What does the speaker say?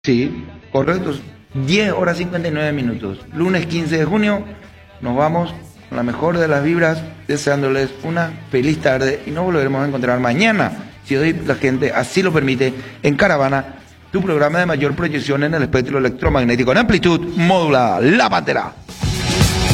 Sí, correcto. 10 horas 59 minutos. Lunes 15 de junio nos vamos con la mejor de las vibras, deseándoles una feliz tarde y nos volveremos a encontrar mañana, si hoy la gente así lo permite, en Caravana, tu programa de mayor proyección en el espectro electromagnético en amplitud modulada. La Pantera.